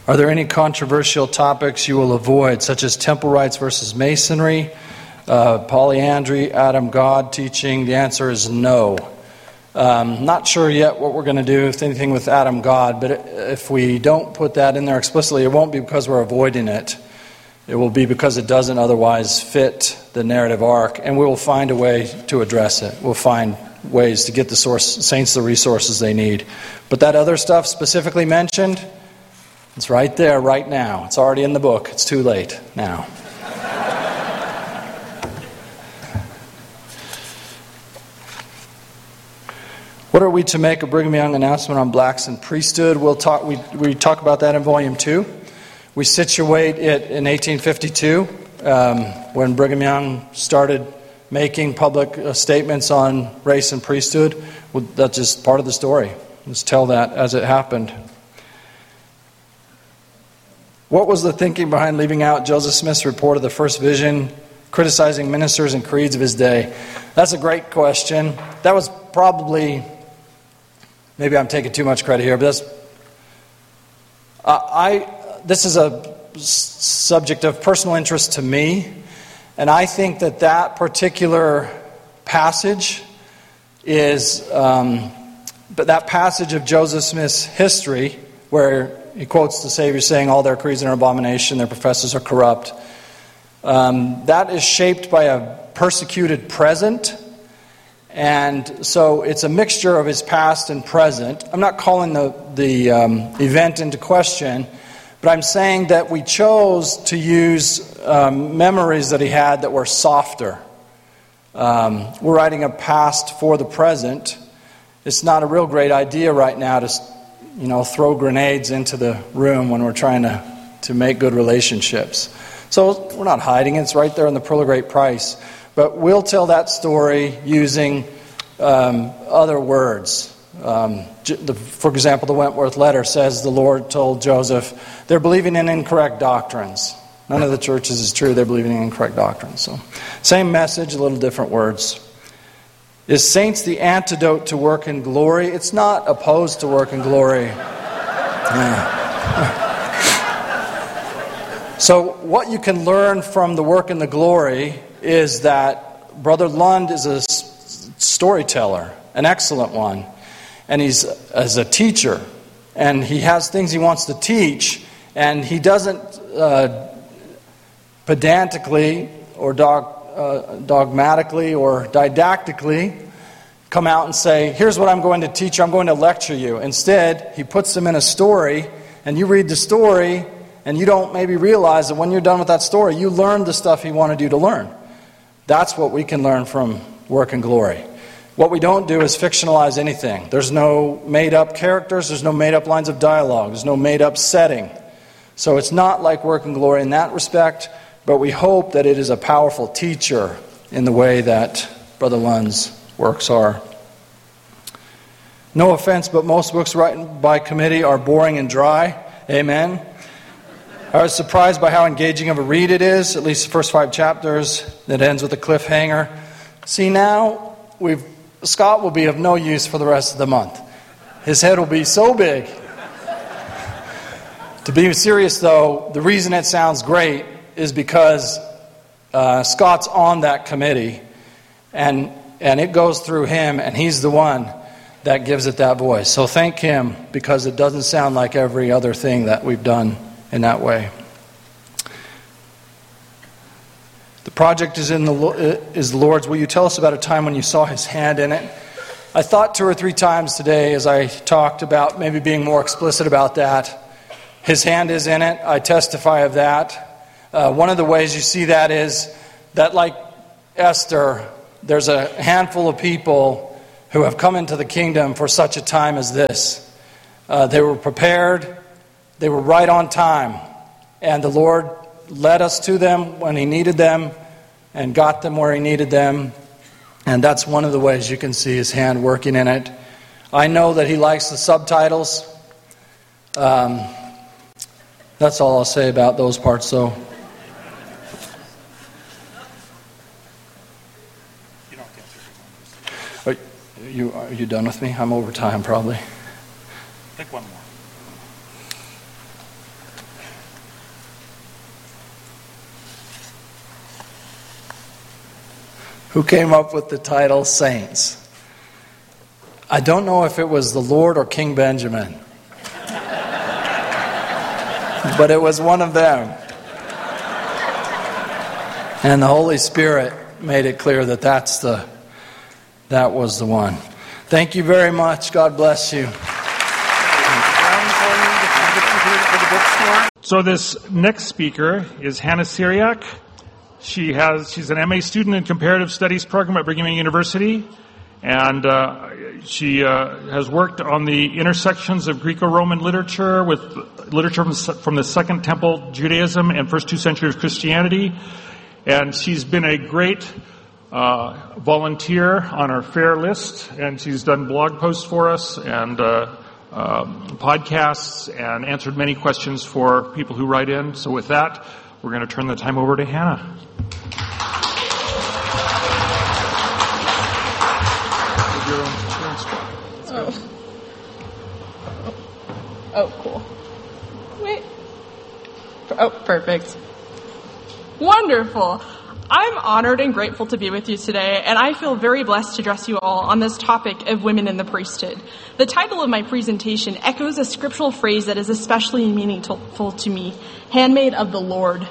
Are there any controversial topics you will avoid, such as temple rights versus masonry, polyandry, Adam God teaching? The answer is no. Not sure yet what we're going to do with anything with Adam God, but if we don't put that in there explicitly, it won't be because we're avoiding it. It will be because it doesn't otherwise fit the narrative arc, and we will find a way to address it. We'll find ways to get the saints the resources they need. But that other stuff specifically mentioned, it's right there, right now. It's already in the book. It's too late now. What are we to make of Brigham Young announcement on blacks in priesthood? We talk about that in Volume 2. We situate it in 1852 when Brigham Young started making public statements on race and priesthood. Well, that's just part of the story. Let's tell that as it happened. What was the thinking behind leaving out Joseph Smith's report of the first vision, criticizing ministers and creeds of his day? That's a great question. That was probably, maybe I'm taking too much credit here, but this is a subject of personal interest to me, and I think that particular passage is, but that passage of Joseph Smith's history, where he quotes the Savior saying, all their creeds are an abomination, their professors are corrupt, that is shaped by a persecuted present, and so it's a mixture of his past and present. I'm not calling the event into question, but I'm saying that we chose to use memories that he had that were softer. We're writing a past for the present. It's not a real great idea right now to, throw grenades into the room when we're trying to make good relationships. So we're not hiding it. It's right there in the Pearl of Great Price. But we'll tell that story using other words. For example, the Wentworth letter says the Lord told Joseph, they're believing in incorrect doctrines. None of the churches is true. They're believing in incorrect doctrines. So, same message, a little different words. Is saints the antidote to work in glory? It's not opposed to work in glory. Yeah. So what you can learn from the work in the glory is that Brother Lund is a storyteller, an excellent one. And he's as a teacher, and he has things he wants to teach, and he doesn't pedantically or dogmatically or didactically come out and say, here's what I'm going to teach you, I'm going to lecture you. Instead, he puts them in a story, and you read the story, and you don't maybe realize that when you're done with that story, you learned the stuff he wanted you to learn. That's what we can learn from Work and Glory. What we don't do is fictionalize anything. There's no made-up characters, there's no made-up lines of dialogue, there's no made-up setting. So it's not like Work and Glory in that respect, but we hope that it is a powerful teacher in the way that Brother Lund's works are. No offense, but most books written by committee are boring and dry. Amen. I was surprised by how engaging of a read it is, at least the first 5 chapters. That ends with a cliffhanger. See, now Scott will be of no use for the rest of the month. His head will be so big. To be serious, though, the reason it sounds great is because Scott's on that committee, and it goes through him, and he's the one that gives it that voice. So thank him, because it doesn't sound like every other thing that we've done in that way. The project is the Lord's. Will you tell us about a time when you saw His hand in it? I thought 2 or 3 times today as I talked about maybe being more explicit about that. His hand is in it. I testify of that. One of the ways you see that is that, like Esther, there's a handful of people who have come into the kingdom for such a time as this. They were prepared. They were right on time. And the Lord led us to them when He needed them and got them where He needed them. And that's one of the ways you can see His hand working in it. I know that He likes the subtitles. That's all I'll say about those parts, though. Are you done with me? I'm over time, probably. Take one more. who came up with the title Saints. I don't know if it was the Lord or King Benjamin, but it was one of them. And the Holy Spirit made it clear that that was the one. Thank you very much. God bless you. So this next speaker is Hannah Syriac. She's an MA student in Comparative Studies program at Brigham Young University, and she has worked on the intersections of Greco-Roman literature with literature from the Second Temple Judaism and first 2 centuries of Christianity. And she's been a great volunteer on our FAIR list, and she's done blog posts for us and podcasts and answered many questions for people who write in. So with that, we're going to turn the time over to Hannah. Oh, cool. Wait. Oh, perfect. Wonderful. I'm honored and grateful to be with you today, and I feel very blessed to address you all on this topic of women in the priesthood. The title of my presentation echoes a scriptural phrase that is especially meaningful to me, handmaid of the Lord.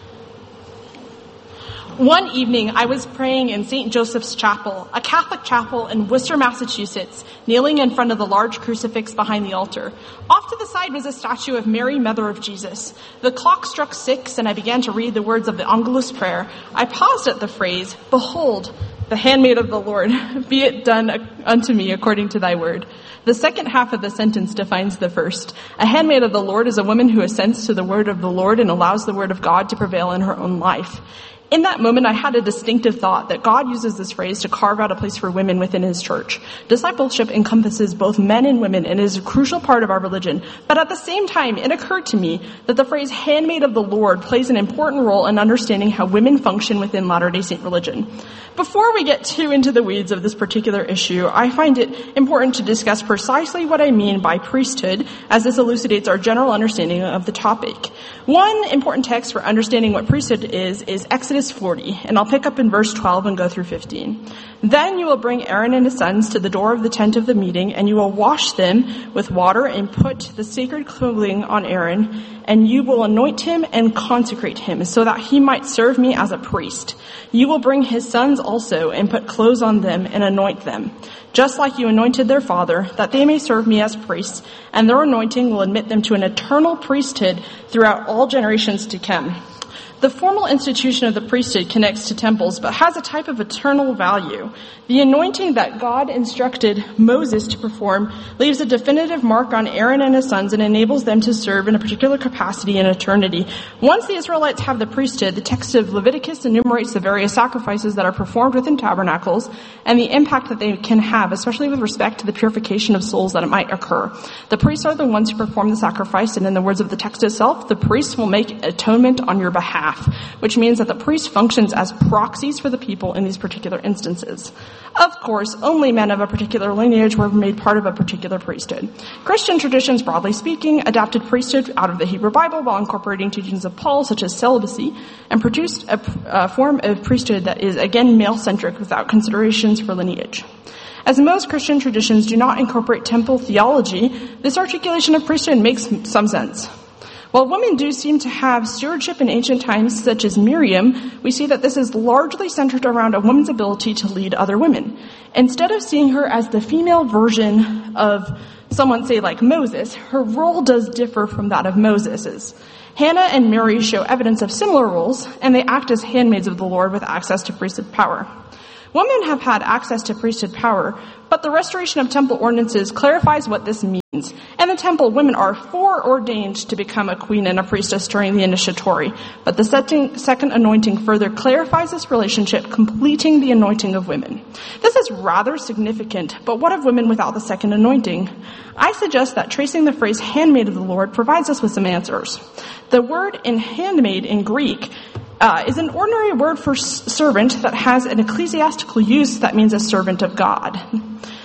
One evening, I was praying in St. Joseph's Chapel, a Catholic chapel in Worcester, Massachusetts, kneeling in front of the large crucifix behind the altar. Off to the side was a statue of Mary, Mother of Jesus. The clock struck 6, and I began to read the words of the Angelus prayer. I paused at the phrase, "Behold, the handmaid of the Lord, be it done unto me according to thy word." The second half of the sentence defines the first. A handmaid of the Lord is a woman who assents to the word of the Lord and allows the word of God to prevail in her own life. In that moment, I had a distinctive thought that God uses this phrase to carve out a place for women within his church. Discipleship encompasses both men and women and is a crucial part of our religion. But at the same time, it occurred to me that the phrase handmaid of the Lord plays an important role in understanding how women function within Latter-day Saint religion. Before we get too into the weeds of this particular issue, I find it important to discuss precisely what I mean by priesthood, as this elucidates our general understanding of the topic. One important text for understanding what priesthood is Exodus 40, and I'll pick up in verse 12 and go through 15. Then you will bring Aaron and his sons to the door of the tent of the meeting, and you will wash them with water and put the sacred clothing on Aaron, and you will anoint him and consecrate him so that he might serve me as a priest. You will bring his sons also and put clothes on them and anoint them, just like you anointed their father, that they may serve me as priests, and their anointing will admit them to an eternal priesthood throughout all generations to come. The formal institution of the priesthood connects to temples, but has a type of eternal value. The anointing that God instructed Moses to perform leaves a definitive mark on Aaron and his sons and enables them to serve in a particular capacity in eternity. Once the Israelites have the priesthood, the text of Leviticus enumerates the various sacrifices that are performed within tabernacles and the impact that they can have, especially with respect to the purification of souls that it might occur. The priests are the ones who perform the sacrifice, and in the words of the text itself, the priests will make atonement on your behalf, which means that the priest functions as proxies for the people in these particular instances. Of course, only men of a particular lineage were made part of a particular priesthood. Christian traditions, broadly speaking, adapted priesthood out of the Hebrew Bible while incorporating teachings of Paul, such as celibacy, and produced a form of priesthood that is, again, male-centric without considerations for lineage. As most Christian traditions do not incorporate temple theology, this articulation of priesthood makes some sense. While women do seem to have stewardship in ancient times, such as Miriam, we see that this is largely centered around a woman's ability to lead other women. Instead of seeing her as the female version of someone, say, like Moses, her role does differ from that of Moses's. Hannah and Mary show evidence of similar roles, and they act as handmaids of the Lord with access to priesthood power. Women have had access to priesthood power, but the restoration of temple ordinances clarifies what this means. In the temple, women are foreordained to become a queen and a priestess during the initiatory, but the second anointing further clarifies this relationship, completing the anointing of women. This is rather significant, but what of women without the second anointing? I suggest that tracing the phrase handmaid of the Lord provides us with some answers. The word in handmaid in Greek is an ordinary word for servant that has an ecclesiastical use that means a servant of God.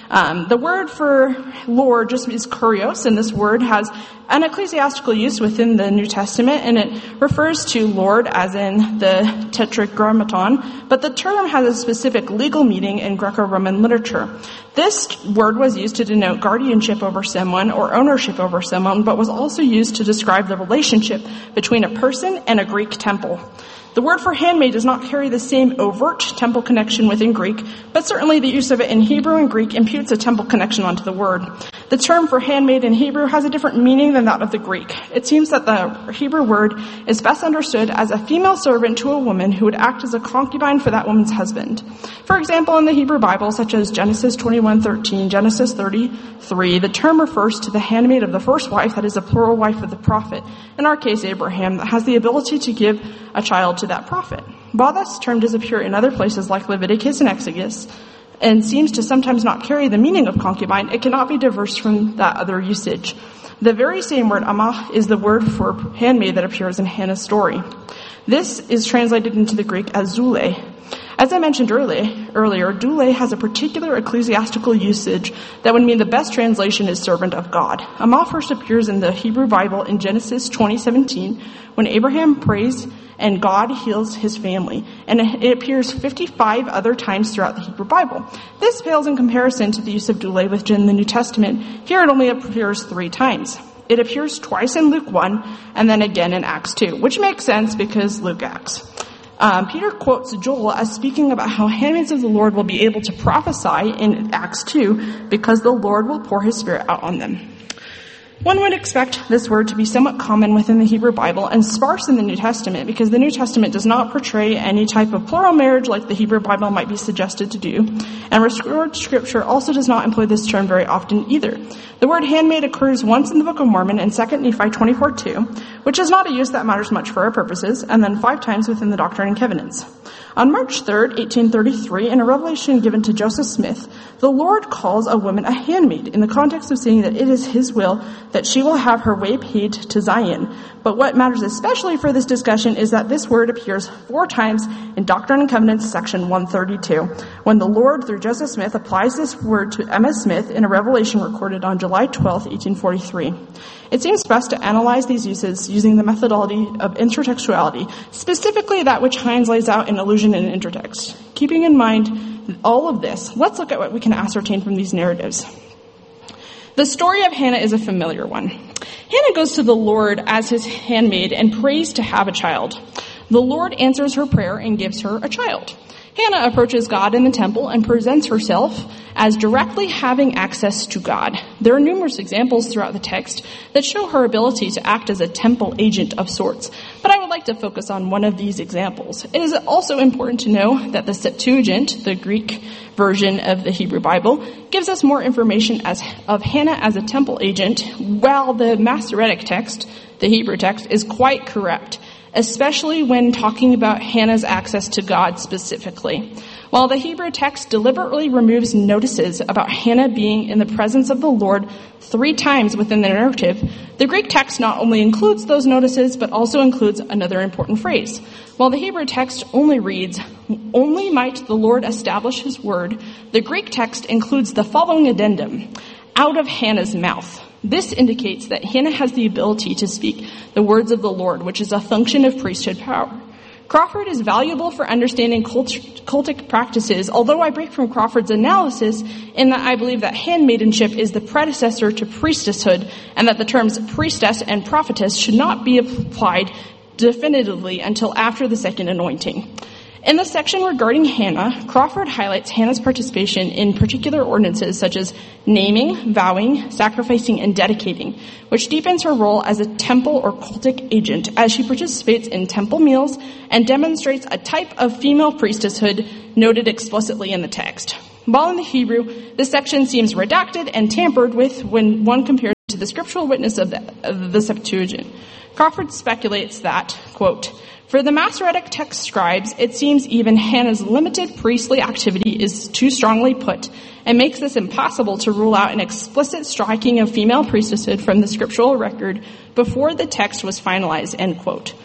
The word for Lord just is kurios, and this word has an ecclesiastical use within the New Testament, and it refers to Lord as in the tetragrammaton, but the term has a specific legal meaning in Greco-Roman literature. This word was used to denote guardianship over someone or ownership over someone, but was also used to describe the relationship between a person and a Greek temple. The word for handmaid does not carry the same overt temple connection within Greek, but certainly the use of it in Hebrew and Greek imputes a temple connection onto the word. The term for handmaid in Hebrew has a different meaning than that of the Greek. It seems that the Hebrew word is best understood as a female servant to a woman who would act as a concubine for that woman's husband. For example, in the Hebrew Bible, such as Genesis 21:13, Genesis 33, the term refers to the handmaid of the first wife, that is a plural wife of the prophet, in our case Abraham, that has the ability to give a child to that prophet. While this term does appear in other places like Leviticus and Exodus, and seems to sometimes not carry the meaning of concubine, it cannot be diverse from that other usage. The very same word amah is the word for handmaid that appears in Hannah's story. This is translated into the Greek as zule. As I mentioned earlier, dule has a particular ecclesiastical usage that would mean the best translation is servant of God. Amah first appears in the Hebrew Bible in Genesis 20:17 when Abraham prays and God heals his family, and it appears 55 other times throughout the Hebrew Bible. This pales in comparison to the use of dule within the New Testament. Here it only appears 3 times. It appears twice in Luke 1 and then again in Acts 2, which makes sense because Luke acts. Peter quotes Joel as speaking about how handmaids of the Lord will be able to prophesy in Acts 2 because the Lord will pour his Spirit out on them. One would expect this word to be somewhat common within the Hebrew Bible and sparse in the New Testament because the New Testament does not portray any type of plural marriage like the Hebrew Bible might be suggested to do, and restored scripture also does not employ this term very often either. The word handmaid occurs once in the Book of Mormon in 2 Nephi 24:2, which is not a use that matters much for our purposes, and then 5 times within the Doctrine and Covenants. On March 3rd, 1833, in a revelation given to Joseph Smith, the Lord calls a woman a handmaid in the context of saying that it is his will that she will have her way paid to Zion. But what matters especially for this discussion is that this word appears 4 times in Doctrine and Covenants section 132, when the Lord, through Joseph Smith, applies this word to Emma Smith in a revelation recorded on July 12, 1843. It seems best to analyze these uses using the methodology of intertextuality, specifically that which Hines lays out in allusion and intertext. Keeping in mind all of this, let's look at what we can ascertain from these narratives. The story of Hannah is a familiar one. Hannah goes to the Lord as his handmaid and prays to have a child. The Lord answers her prayer and gives her a child. Hannah approaches God in the temple and presents herself as directly having access to God. There are numerous examples throughout the text that show her ability to act as a temple agent of sorts, but I would like to focus on one of these examples. It is also important to know that the Septuagint, the Greek version of the Hebrew Bible, gives us more information of Hannah as a temple agent, while the Masoretic text, the Hebrew text, is quite correct, especially when talking about Hannah's access to God specifically. While the Hebrew text deliberately removes notices about Hannah being in the presence of the Lord 3 times within the narrative, the Greek text not only includes those notices, but also includes another important phrase. While the Hebrew text only reads, "Only might the Lord establish his word," the Greek text includes the following addendum, "out of Hannah's mouth." This indicates that Hannah has the ability to speak the words of the Lord, which is a function of priesthood power. Crawford is valuable for understanding cultic practices, although I break from Crawford's analysis in that I believe that handmaidenship is the predecessor to priestesshood, and that the terms priestess and prophetess should not be applied definitively until after the second anointing. In the section regarding Hannah, Crawford highlights Hannah's participation in particular ordinances such as naming, vowing, sacrificing, and dedicating, which deepens her role as a temple or cultic agent as she participates in temple meals and demonstrates a type of female priestesshood noted explicitly in the text. While in the Hebrew, this section seems redacted and tampered with when one compares to the scriptural witness of the Septuagint. Crawford speculates that, quote, "For the Masoretic text scribes, it seems even Hannah's limited priestly activity is too strongly put and makes this impossible to rule out an explicit striking of female priestesshood from the scriptural record before the text was finalized," end quote.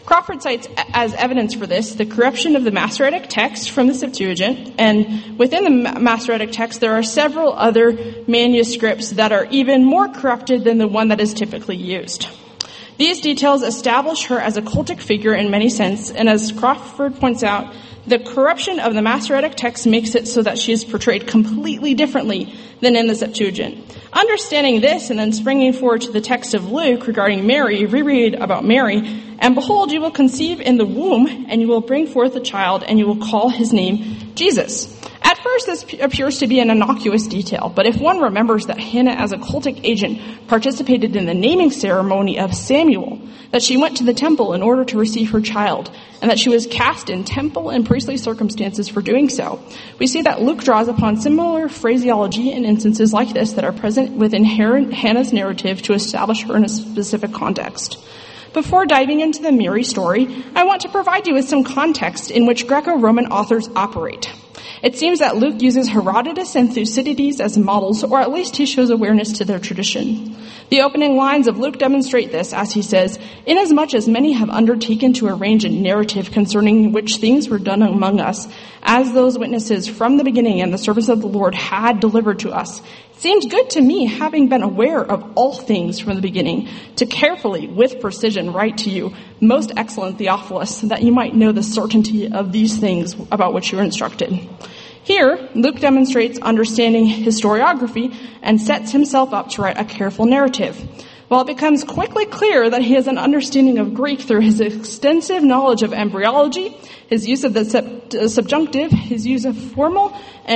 Crawford cites as evidence for this the corruption of the Masoretic text from the Septuagint, and within the Masoretic text there are several other manuscripts that are even more corrupted than the one that is typically used. These details establish her as a cultic figure in many sense, and as Crawford points out, the corruption of the Masoretic text makes it so that she is portrayed completely differently than in the Septuagint. Understanding this and then springing forward to the text of Luke regarding Mary, reread about Mary, and behold, you will conceive in the womb, and you will bring forth a child, and you will call his name Jesus. At first, this appears to be an innocuous detail, but if one remembers that Hannah, as a cultic agent, participated in the naming ceremony of Samuel, that she went to the temple in order to receive her child, and that she was cast in temple and priestly circumstances for doing so, we see that Luke draws upon similar phraseology and instances like this that are present within Hannah's narrative to establish her in a specific context. Before diving into the Mary story, I want to provide you with some context in which Greco-Roman authors operate. It seems that Luke uses Herodotus and Thucydides as models, or at least he shows awareness to their tradition. The opening lines of Luke demonstrate this, as he says, "Inasmuch as many have undertaken to arrange a narrative concerning which things were done among us, as those witnesses from the beginning and the servants of the Lord had delivered to us, it seemed good to me, having been aware of all things from the beginning, to carefully, with precision, write to you, most excellent Theophilus, that you might know the certainty of these things about which you are instructed." Here, Luke demonstrates understanding historiography and sets himself up to write a careful narrative. While it becomes quickly clear that he has an understanding of Greek through his extensive knowledge of embryology, his use of the subjunctive, his use of formal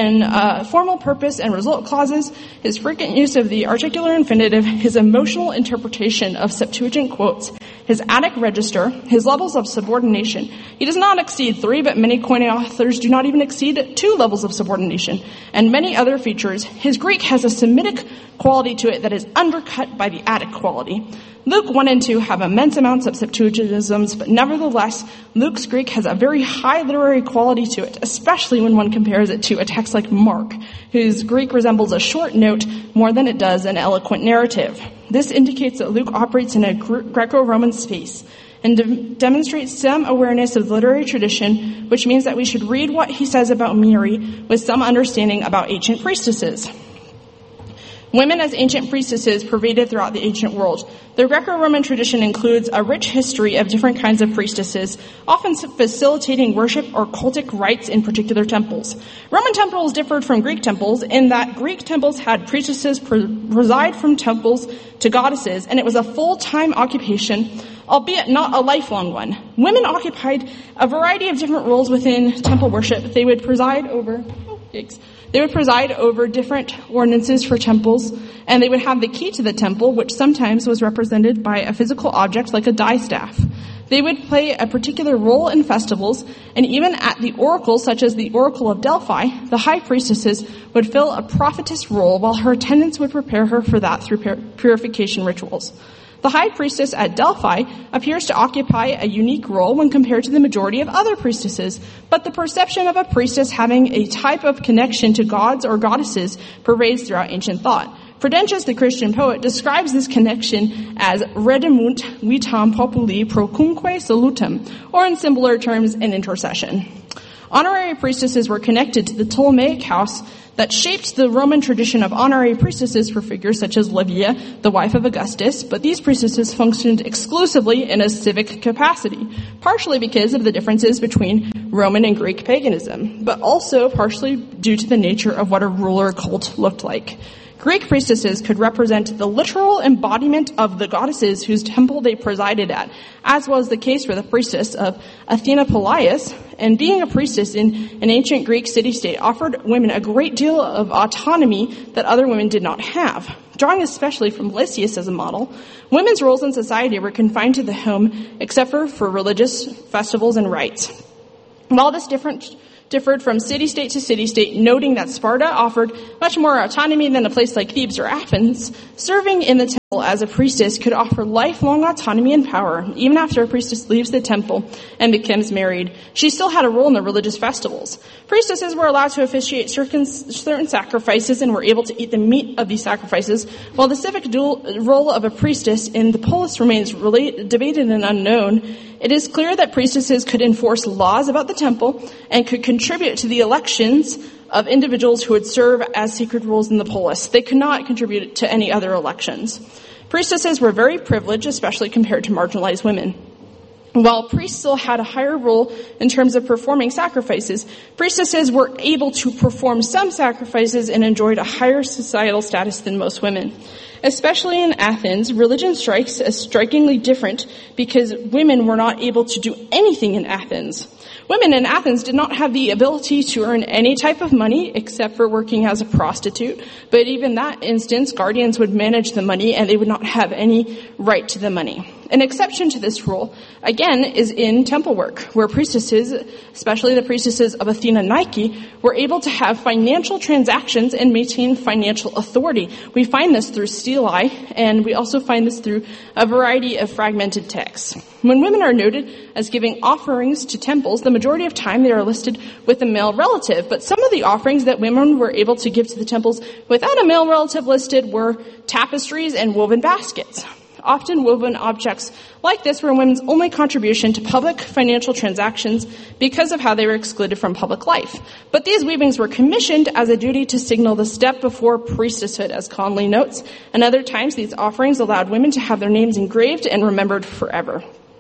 purpose and result clauses, his frequent use of the articular infinitive, his emotional interpretation of Septuagint quotes, his Attic register, his levels of subordination. He does not exceed 3, but many Koine authors do not even exceed 2 levels of subordination, and many other features. His Greek has a Semitic quality to it that is undercut by the Attic quality. Luke 1 and 2 have immense amounts of Septuagintisms, but nevertheless, Luke's Greek has a very high literary quality to it, especially when one compares it to a text like Mark, whose Greek resembles a short note more than it does an eloquent narrative. This indicates that Luke operates in a Greco-Roman space and demonstrates some awareness of literary tradition, which means that we should read what he says about Mary with some understanding about ancient priestesses. Women as ancient priestesses pervaded throughout the ancient world. The Greco-Roman tradition includes a rich history of different kinds of priestesses, often facilitating worship or cultic rites in particular temples. Roman temples differed from Greek temples in that Greek temples had priestesses preside from temples to goddesses, and it was a full-time occupation, albeit not a lifelong one. Women occupied a variety of different roles within temple worship. They would preside over different ordinances for temples, and they would have the key to the temple, which sometimes was represented by a physical object like a distaff. They would play a particular role in festivals, and even at the oracles, such as the Oracle of Delphi, the high priestesses would fill a prophetess role while her attendants would prepare her for that through purification rituals. The high priestess at Delphi appears to occupy a unique role when compared to the majority of other priestesses, but the perception of a priestess having a type of connection to gods or goddesses pervades throughout ancient thought. Prudentius, the Christian poet, describes this connection as redemunt vitam populi procunque salutem, or in simpler terms, an intercession. Honorary priestesses were connected to the Ptolemaic house that shaped the Roman tradition of honorary priestesses for figures such as Livia, the wife of Augustus, but these priestesses functioned exclusively in a civic capacity, partially because of the differences between Roman and Greek paganism, but also partially due to the nature of what a ruler cult looked like. Greek priestesses could represent the literal embodiment of the goddesses whose temple they presided at, as was the case for the priestess of Athena Polias, and being a priestess in an ancient Greek city-state offered women a great deal of autonomy that other women did not have. Drawing especially from Lysias as a model, women's roles in society were confined to the home except for religious festivals and rites. While this differed from city-state to city-state, noting that Sparta offered much more autonomy than a place like Thebes or Athens, serving in the as a priestess could offer lifelong autonomy and power, even after a priestess leaves the temple and becomes married. She still had a role in the religious festivals. Priestesses were allowed to officiate certain sacrifices and were able to eat the meat of these sacrifices, while the civic role of a priestess in the polis remains debated and unknown. It is clear that priestesses could enforce laws about the temple and could contribute to the elections of individuals who would serve as sacred roles in the polis. They could not contribute to any other elections. Priestesses were very privileged, especially compared to marginalized women. While priests still had a higher role in terms of performing sacrifices, priestesses were able to perform some sacrifices and enjoyed a higher societal status than most women. Especially in Athens, religion strikes as strikingly different because women were not able to do anything in Athens. Women in Athens did not have the ability to earn any type of money except for working as a prostitute. But even that instance, guardians would manage the money and they would not have any right to the money. An exception to this rule, again, is in temple work, where priestesses, especially the priestesses of Athena Nike, were able to have financial transactions and maintain financial authority. We find this through stelae, and we also find this through a variety of fragmented texts. When women are noted as giving offerings to temples, the majority of time they are listed with a male relative, but some of the offerings that women were able to give to the temples without a male relative listed were tapestries and woven baskets. Often woven objects like this were women's only contribution to public financial transactions because of how they were excluded from public life. But these weavings were commissioned as a duty to signal the step before priestesshood, as Conley notes, and other times these offerings allowed women to have their names engraved and remembered forever.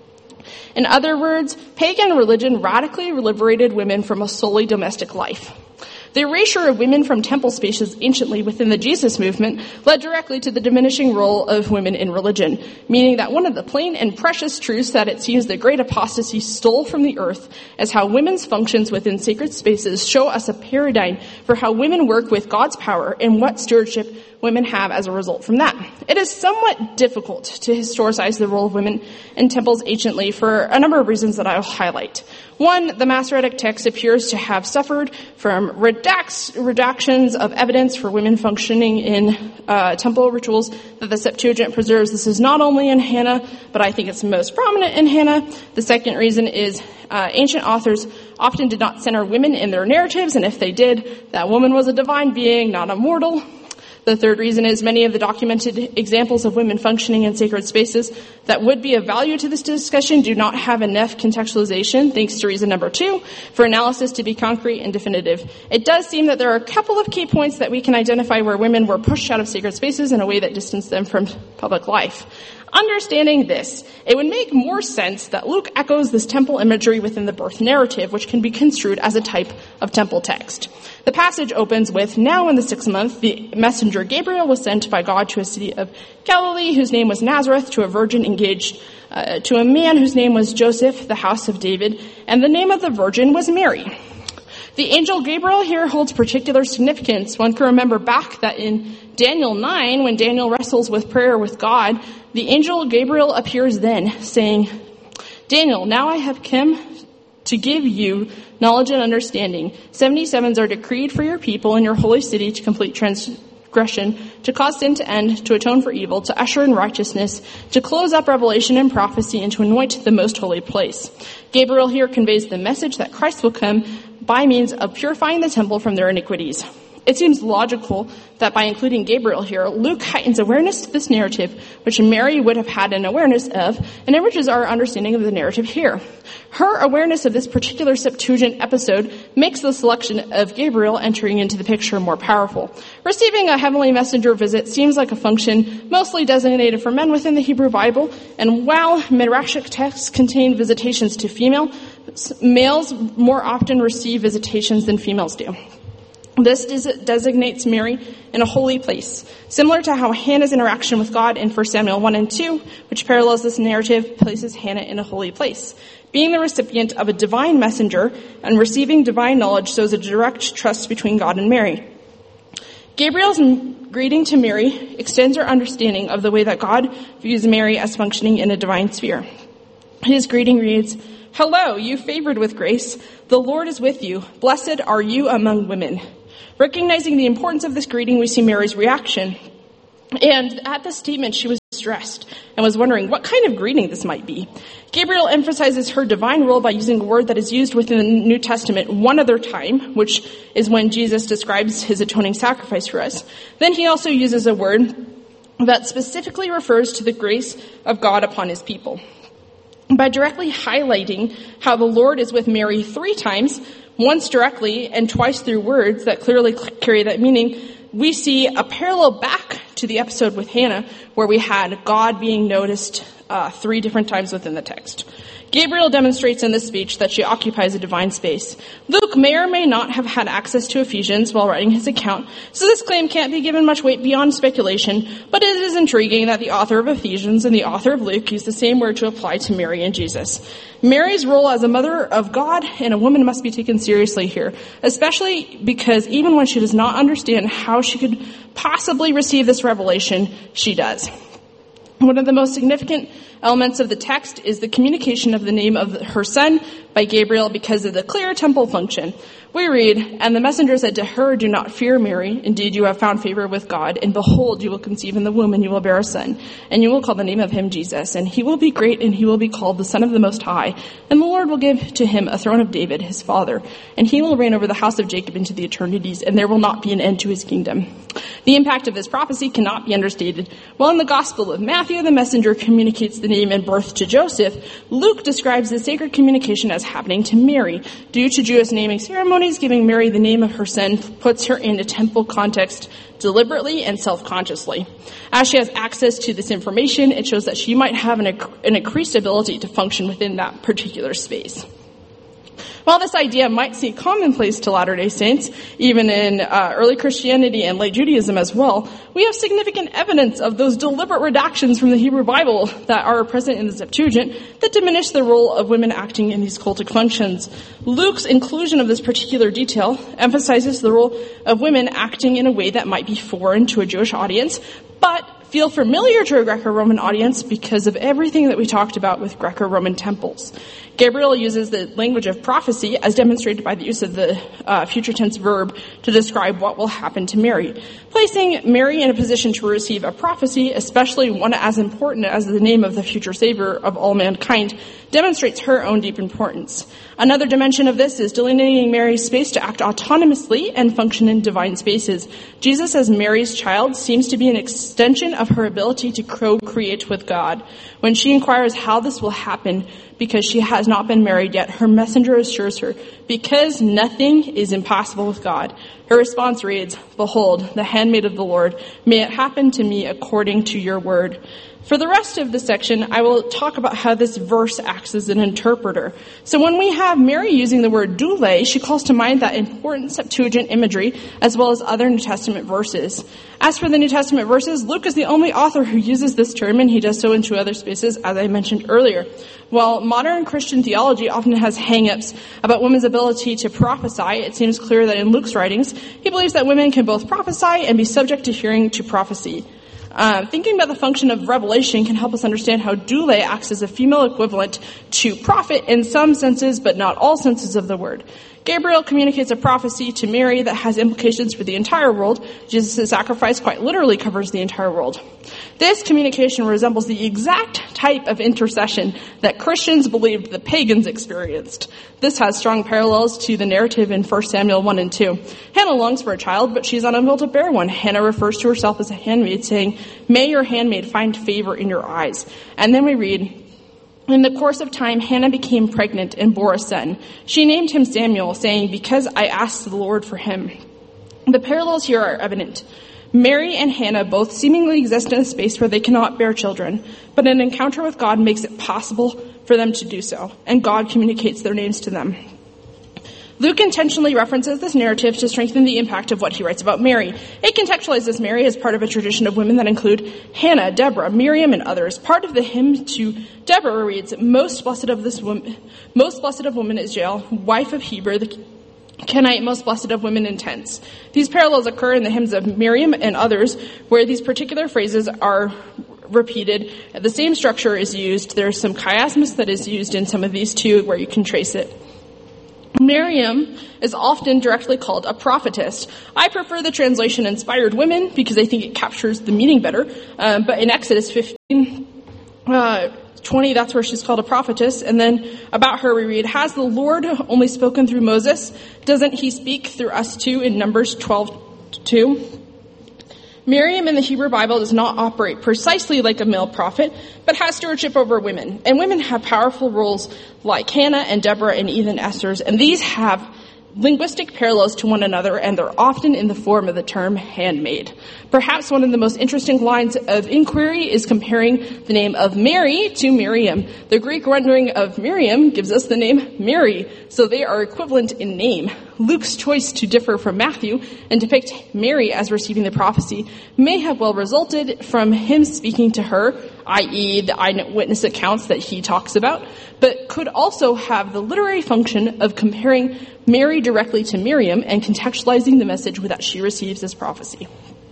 In other words, pagan religion radically liberated women from a solely domestic life. The erasure of women from temple spaces anciently within the Jesus movement led directly to the diminishing role of women in religion, meaning that one of the plain and precious truths that it seems the great apostasy stole from the earth is how women's functions within sacred spaces show us a paradigm for how women work with God's power and what stewardship women have as a result from that. It is somewhat difficult to historicize the role of women in temples anciently for a number of reasons that I will highlight. One, the Masoretic text appears to have suffered from redactions of evidence for women functioning in temple rituals that the Septuagint preserves. This is not only in Hannah, but I think it's most prominent in Hannah. The second reason is ancient authors often did not center women in their narratives, and if they did, that woman was a divine being, not a mortal. The third reason is many of the documented examples of women functioning in sacred spaces that would be of value to this discussion do not have enough contextualization, thanks to reason number 2, for analysis to be concrete and definitive. It does seem that there are a couple of key points that we can identify where women were pushed out of sacred spaces in a way that distanced them from public life. Understanding this, it would make more sense that Luke echoes this temple imagery within the birth narrative, which can be construed as a type of temple text. The passage opens with, "Now in the 6th month, the messenger Gabriel was sent by God to a city of Galilee, whose name was Nazareth, to a virgin engaged to a man whose name was Joseph, the house of David, and the name of the virgin was Mary." The angel Gabriel here holds particular significance. One can remember back that in Daniel 9, when Daniel wrestles with prayer with God, the angel Gabriel appears then, saying, "Daniel, now I have come to give you knowledge and understanding. 77s are decreed for your people in your holy city to complete transgression, to cause sin to end, to atone for evil, to usher in righteousness, to close up revelation and prophecy, and to anoint the most holy place." Gabriel here conveys the message that Christ will come by means of purifying the temple from their iniquities. It seems logical that by including Gabriel here, Luke heightens awareness to this narrative, which Mary would have had an awareness of, and enriches our understanding of the narrative here. Her awareness of this particular Septuagint episode makes the selection of Gabriel entering into the picture more powerful. Receiving a heavenly messenger visit seems like a function mostly designated for men within the Hebrew Bible, and while Midrashic texts contain visitations to female, males more often receive visitations than females do. This designates Mary in a holy place, similar to how Hannah's interaction with God in 1 Samuel 1 and 2, which parallels this narrative, places Hannah in a holy place. Being the recipient of a divine messenger and receiving divine knowledge shows a direct trust between God and Mary. Gabriel's greeting to Mary extends our understanding of the way that God views Mary as functioning in a divine sphere. His greeting reads, "Hello, you favored with grace. The Lord is with you. Blessed are you among women." Recognizing the importance of this greeting, we see Mary's reaction. And at this statement, she was distressed and was wondering what kind of greeting this might be. Gabriel emphasizes her divine role by using a word that is used within the New Testament one other time, which is when Jesus describes his atoning sacrifice for us. Then he also uses a word that specifically refers to the grace of God upon his people. By directly highlighting how the Lord is with Mary 3 times, once directly and twice through words that clearly carry that meaning, we see a parallel back to the episode with Hannah where we had God being noticed 3 different times within the text. Gabriel demonstrates in this speech that she occupies a divine space. Luke may or may not have had access to Ephesians while writing his account, so this claim can't be given much weight beyond speculation, but it is intriguing that the author of Ephesians and the author of Luke use the same word to apply to Mary and Jesus. Mary's role as a mother of God and a woman must be taken seriously here, especially because even when she does not understand how she could possibly receive this revelation, she does. One of the most significant elements of the text is the communication of the name of her son by Gabriel because of the clear temple function. We read, "And the messenger said to her, 'Do not fear, Mary. Indeed, you have found favor with God. And behold, you will conceive in the womb, and you will bear a son. And you will call the name of him Jesus. And he will be great, and he will be called the Son of the Most High. And the Lord will give to him a throne of David, his father. And he will reign over the house of Jacob into the eternities, and there will not be an end to his kingdom.'" The impact of this prophecy cannot be understated. While in the Gospel of Matthew, the messenger communicates the name and birth to Joseph, Luke describes the sacred communication as happening to Mary. Due to Jewish naming ceremonies, giving Mary the name of her son puts her in a temple context deliberately and self-consciously. As she has access to this information, it shows that she might have an increased ability to function within that particular space. While this idea might seem commonplace to Latter-day Saints, even in early Christianity and late Judaism as well, we have significant evidence of those deliberate redactions from the Hebrew Bible that are present in the Septuagint that diminish the role of women acting in these cultic functions. Luke's inclusion of this particular detail emphasizes the role of women acting in a way that might be foreign to a Jewish audience, but feel familiar to a Greco-Roman audience because of everything that we talked about with Greco-Roman temples. Gabriel uses the language of prophecy as demonstrated by the use of the future tense verb to describe what will happen to Mary. Placing Mary in a position to receive a prophecy, especially one as important as the name of the future savior of all mankind, demonstrates her own deep importance. Another dimension of this is delineating Mary's space to act autonomously and function in divine spaces. Jesus as Mary's child seems to be an extension of her ability to co-create with God. When she inquires how this will happen, because she has not been married yet, her messenger assures her, because nothing is impossible with God. Her response reads, "Behold, the handmaid of the Lord, may it happen to me according to your word." For the rest of the section, I will talk about how this verse acts as an interpreter. So when we have Mary using the word doule, she calls to mind that important Septuagint imagery as well as other New Testament verses. As for the New Testament verses, Luke is the only author who uses this term, and he does so in 2 other spaces, as I mentioned earlier. While modern Christian theology often has hang-ups about women's ability to prophesy, it seems clear that in Luke's writings, he believes that women can both prophesy and be subject to hearing to prophecy. Thinking about the function of revelation can help us understand how doule acts as a female equivalent to prophet in some senses, but not all senses of the word. Gabriel communicates a prophecy to Mary that has implications for the entire world. Jesus' sacrifice quite literally covers the entire world. This communication resembles the exact type of intercession that Christians believed the pagans experienced. This has strong parallels to the narrative in 1 Samuel 1 and 2. Hannah longs for a child, but she's unable to bear one. Hannah refers to herself as a handmaid, saying, "May your handmaid find favor in your eyes." And then we read, "In the course of time, Hannah became pregnant and bore a son. She named him Samuel, saying, 'Because I asked the Lord for him.'" The parallels here are evident. Mary and Hannah both seemingly exist in a space where they cannot bear children, but an encounter with God makes it possible for them to do so, and God communicates their names to them. Luke intentionally references this narrative to strengthen the impact of what he writes about Mary. It contextualizes Mary as part of a tradition of women that include Hannah, Deborah, Miriam, and others. Part of the hymn to Deborah reads, most blessed of women is Jael, wife of Heber, the Kenite, most blessed of women in tents. These parallels occur in the hymns of Miriam and others, where these particular phrases are repeated. The same structure is used. There's some chiasmus that is used in some of these too, where you can trace it. Miriam is often directly called a prophetess. I prefer the translation inspired women because I think it captures the meaning better. But in Exodus 15, 20, that's where she's called a prophetess. And then about her we read, has the Lord only spoken through Moses? Doesn't he speak through us too in Numbers 12:2? Miriam in the Hebrew Bible does not operate precisely like a male prophet, but has stewardship over women. And women have powerful roles like Hannah and Deborah and even Esther's, and these have linguistic parallels to one another, and they're often in the form of the term handmaid. Perhaps one of the most interesting lines of inquiry is comparing the name of Mary to Miriam. The Greek rendering of Miriam gives us the name Mary, so they are equivalent in name. Luke's choice to differ from Matthew and depict Mary as receiving the prophecy may have well resulted from him speaking to her, i.e. the eyewitness accounts that he talks about, but could also have the literary function of comparing Mary directly to Miriam and contextualizing the message that she receives as prophecy.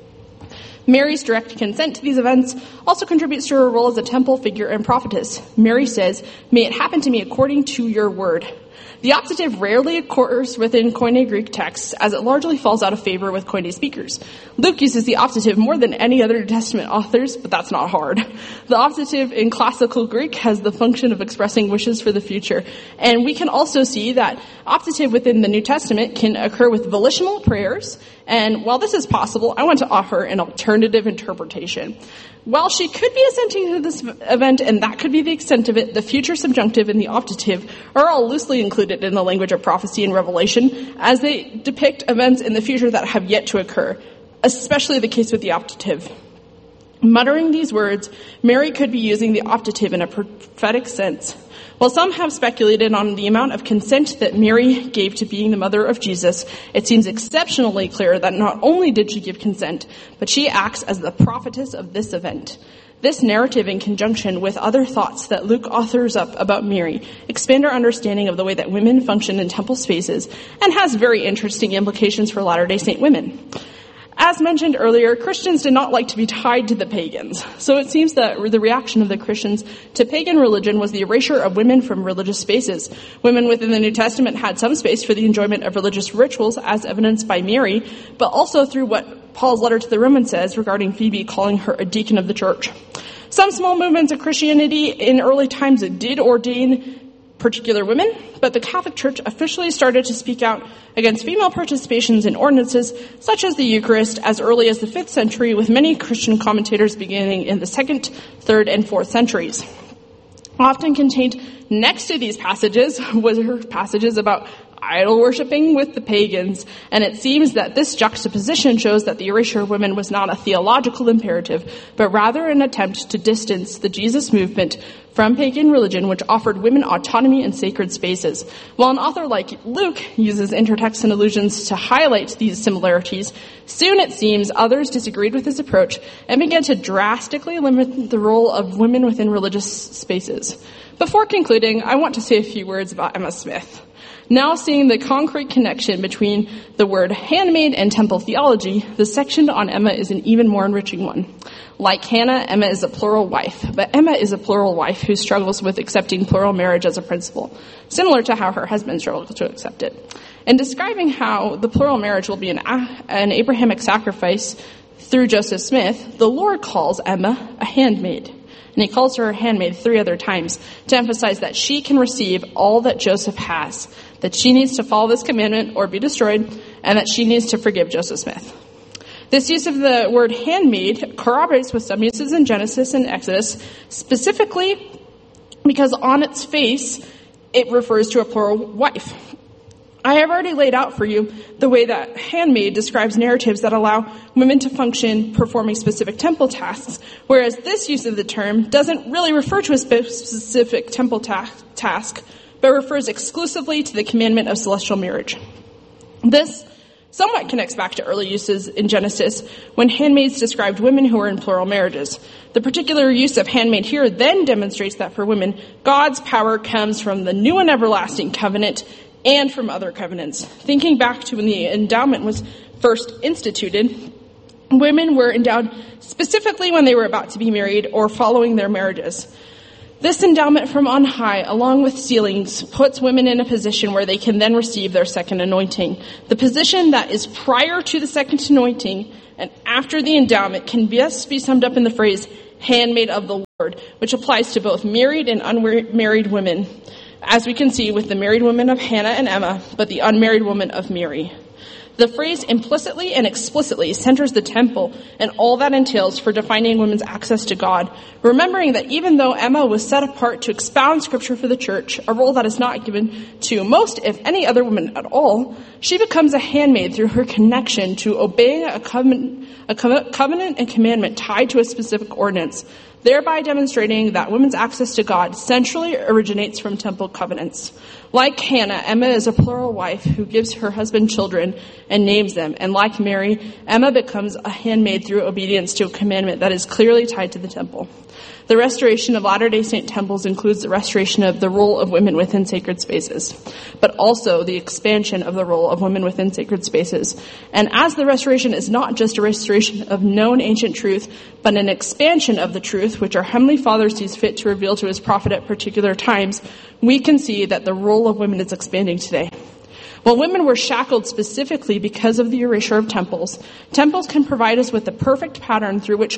Mary's direct consent to these events also contributes to her role as a temple figure and prophetess. Mary says, "May it happen to me according to your word." The optative rarely occurs within Koine Greek texts, as it largely falls out of favor with Koine speakers. Luke uses the optative more than any other New Testament authors, but that's not hard. The optative in classical Greek has the function of expressing wishes for the future. And we can also see that optative within the New Testament can occur with volitional prayers. And while this is possible, I want to offer an alternative interpretation. While she could be assenting to this event, and that could be the extent of it, the future subjunctive and the optative are all loosely included in the language of prophecy and revelation, as they depict events in the future that have yet to occur, especially the case with the optative. Muttering these words, Mary could be using the optative in a prophetic sense. While some have speculated on the amount of consent that Mary gave to being the mother of Jesus, it seems exceptionally clear that not only did she give consent, but she acts as the prophetess of this event. This narrative, in conjunction with other thoughts that Luke authors up about Mary, expand our understanding of the way that women function in temple spaces and has very interesting implications for Latter-day Saint women. As mentioned earlier, Christians did not like to be tied to the pagans, so it seems that the reaction of the Christians to pagan religion was the erasure of women from religious spaces. Women within the New Testament had some space for the enjoyment of religious rituals, as evidenced by Mary, but also through what Paul's letter to the Romans says regarding Phoebe calling her a deacon of the church. Some small movements of Christianity in early times did ordain particular women, but the Catholic Church officially started to speak out against female participations in ordinances such as the Eucharist as early as the 5th century, with many Christian commentators beginning in the 2nd, 3rd, and 4th centuries. Often contained next to these passages were passages about idol worshipping with the pagans, and it seems that this juxtaposition shows that the erasure of women was not a theological imperative, but rather an attempt to distance the Jesus movement from pagan religion, which offered women autonomy in sacred spaces. While an author like Luke uses intertext and allusions to highlight these similarities, soon it seems others disagreed with this approach and began to drastically limit the role of women within religious spaces. Before concluding, I want to say a few words about Emma Smith. Now seeing the concrete connection between the word handmaid and temple theology, the section on Emma is an even more enriching one. Like Hannah, Emma is a plural wife, but Emma is a plural wife who struggles with accepting plural marriage as a principle, similar to how her husband struggled to accept it. In describing how the plural marriage will be an Abrahamic sacrifice through Joseph Smith, the Lord calls Emma a handmaid. And he calls her a handmaid 3 other times to emphasize that she can receive all that Joseph has, that she needs to follow this commandment or be destroyed, and that she needs to forgive Joseph Smith. This use of the word handmaid corroborates with some uses in Genesis and Exodus, specifically because on its face, it refers to a plural wife. I have already laid out for you the way that handmaid describes narratives that allow women to function performing specific temple tasks, whereas this use of the term doesn't really refer to a specific temple task, but refers exclusively to the commandment of celestial marriage. This somewhat connects back to early uses in Genesis, when handmaids described women who were in plural marriages. The particular use of handmaid here then demonstrates that for women, God's power comes from the new and everlasting covenant and from other covenants. Thinking back to when the endowment was first instituted, women were endowed specifically when they were about to be married or following their marriages. This endowment from on high, along with sealings, puts women in a position where they can then receive their second anointing. The position that is prior to the second anointing and after the endowment can best be summed up in the phrase, handmaid of the Lord, which applies to both married and unmarried women, as we can see with the married women of Hannah and Emma, but the unmarried woman of Mary. The phrase implicitly and explicitly centers the temple and all that entails for defining women's access to God, remembering that even though Emma was set apart to expound scripture for the church, a role that is not given to most, if any, other women at all, she becomes a handmaid through her connection to obeying a covenant and commandment tied to a specific ordinance, thereby demonstrating that women's access to God centrally originates from temple covenants. Like Hannah, Emma is a plural wife who gives her husband children and names them. And like Mary, Emma becomes a handmaid through obedience to a commandment that is clearly tied to the temple. The restoration of Latter-day Saint temples includes the restoration of the role of women within sacred spaces, but also the expansion of the role of women within sacred spaces. And as the restoration is not just a restoration of known ancient truth, but an expansion of the truth which our Heavenly Father sees fit to reveal to his prophet at particular times, we can see that the role of women is expanding today. While women were shackled specifically because of the erasure of temples, temples can provide us with the perfect pattern through which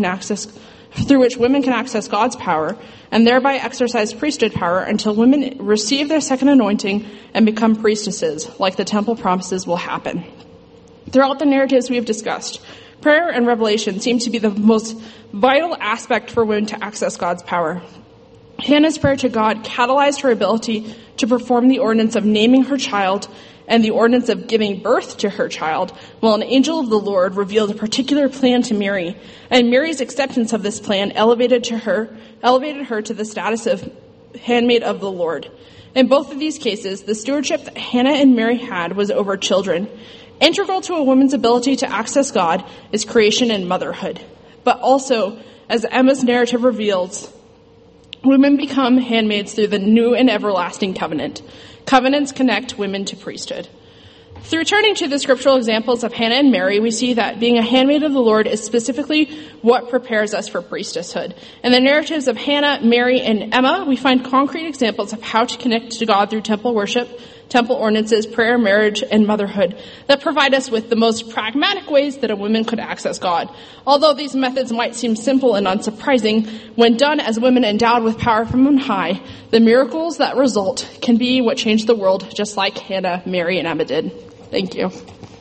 women can access God's power and thereby exercise priesthood power until women receive their second anointing and become priestesses, like the temple promises will happen. Throughout the narratives we have discussed, prayer and revelation seem to be the most vital aspect for women to access God's power. Hannah's prayer to God catalyzed her ability to perform the ordinance of naming her child and the ordinance of giving birth to her child, while an angel of the Lord revealed a particular plan to Mary, and Mary's acceptance of this plan elevated her to the status of handmaid of the Lord. In both of these cases, the stewardship that Hannah and Mary had was over children. Integral to a woman's ability to access God is creation and motherhood. But also, as Emma's narrative reveals, women become handmaids through the new and everlasting covenant. Covenants connect women to priesthood. Through turning to the scriptural examples of Hannah and Mary, we see that being a handmaid of the Lord is specifically what prepares us for priesthood. In the narratives of Hannah, Mary, and Emma, we find concrete examples of how to connect to God through temple worship, temple ordinances, prayer, marriage, and motherhood that provide us with the most pragmatic ways that a woman could access God. Although these methods might seem simple and unsurprising, when done as women endowed with power from on high, the miracles that result can be what changed the world, just like Hannah, Mary, and Emma did. Thank you.